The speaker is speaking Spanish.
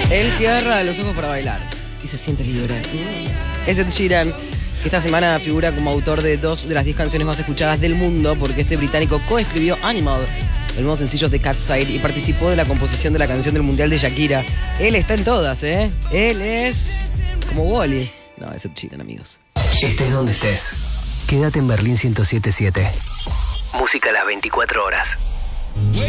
Él cierra los ojos para bailar y se siente libre. Es Ed Sheeran, que esta semana figura como autor de 2 de las 10 canciones más escuchadas del mundo, porque este británico coescribió Animal, el nuevo sencillo de Catside, y participó de la composición de la canción del Mundial de Shakira. Él está en todas, ¿eh? Él es como Wally. No, es Ed Sheeran, amigos. Estés donde estés, quédate en Berlín 107.7. Música a las 24 horas.